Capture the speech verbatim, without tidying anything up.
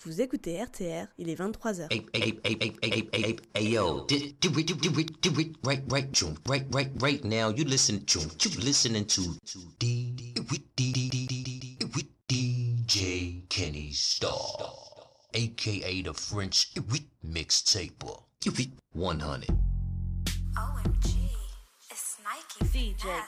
Vous écoutez R T R, il est vingt-trois heures. Hey, hey, hey, hey, hey, hey, hey, hey, yo, do, do it, do it, do it, right, right, June, right, right, right now. You listen to, you listening to D, D, D, D, D J Kenny Star, aka the French mixtaper, one hundred. O M G, it's Nike. D J